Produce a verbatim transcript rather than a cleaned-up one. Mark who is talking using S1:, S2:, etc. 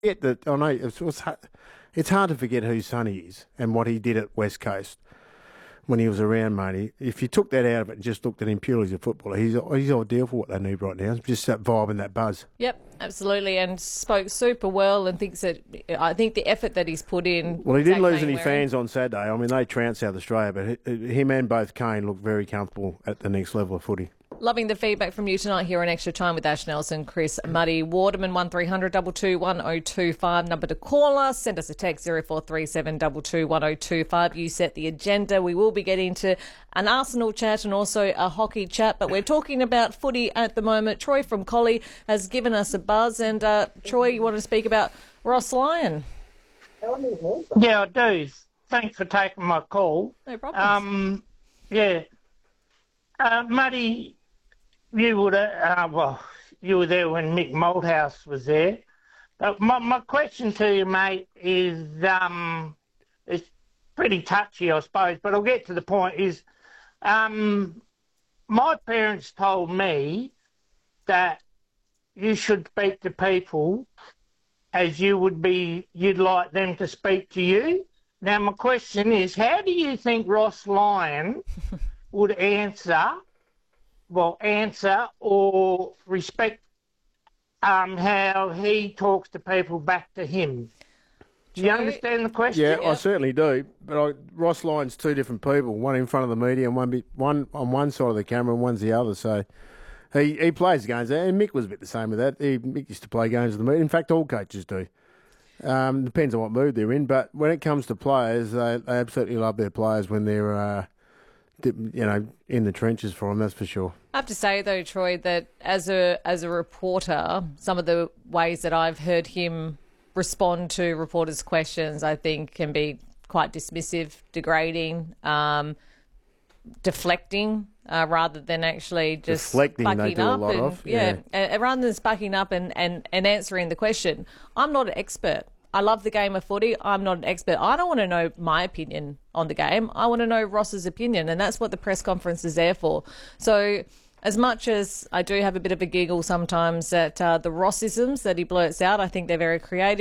S1: Get that I know it's, it's hard- it's hard to forget whose son he is and what he did at West Coast when he was around, mate. If you took that out of it and just looked at him purely as a footballer, he's he's ideal for what they need right now. It's just that vibe and that buzz.
S2: Yep, absolutely, and spoke super well and thinks that I think the effort that he's put in.
S1: Well, he didn't
S2: Zach
S1: lose any
S2: Mainwaring.
S1: fans on Saturday. I mean, they trounced South Australia, but hi- him and both Kane looked very comfortable at the next level of footy.
S2: Loving the feedback from you tonight here on Extra Time with Ash Nelson, Chris Muddy, Waterman, one three hundred two two one oh two five, number to call us. Send us a text, zero four three seven two two one oh two five. You set the agenda. We will be getting to an Arsenal chat and also a hockey chat, but we're talking about footy at the moment. Troy from Collie has given us a buzz, and uh, Troy, you want to speak about Ross Lyon?
S3: Yeah, I do. Thanks for taking my call.
S2: No problem.
S3: Um, yeah. Uh, Muddy, you would, uh, well, you were there when Mick Malthouse was there. Uh, my, my question to you, mate, is um, it's pretty touchy, I suppose, but I'll get to the point. Is um, my parents told me that you should speak to people as you would be, you'd like them to speak to you. Now, my question is, how do you think Ross Lyon would answer, well, answer or respect um, how he talks to people back to him? Do you
S2: True.
S3: understand the question?
S1: Yeah, I
S2: Yep.
S1: certainly do. But I, Ross Lyon's two different people, one in front of the media and one be, one on one side of the camera and one's the other. So he, he plays games. And Mick was a bit the same with that. He, Mick used to play games with the media. In fact, all coaches do. Um, depends on what mood they're in. But when it comes to players, they, they absolutely love their players when they're, uh, you know, in the trenches for them, that's for sure.
S2: I have to say, though, Troy, that as a as a reporter, some of the ways that I've heard him respond to reporters' questions, I think, can be quite dismissive, degrading, um, deflecting, uh, rather than actually just
S1: Deflecting, they
S2: bucking
S1: do a
S2: up
S1: lot
S2: and
S1: of,
S2: yeah,
S1: yeah.
S2: uh, rather than bucking up and, and, and answering the question. I'm not an expert. I love the game of footy. I'm not an expert. I don't want to know my opinion on the game. I want to know Ross's opinion, and that's what the press conference is there for. So as much as I do have a bit of a giggle sometimes at uh, the Rossisms that he blurts out, I think they're very creative.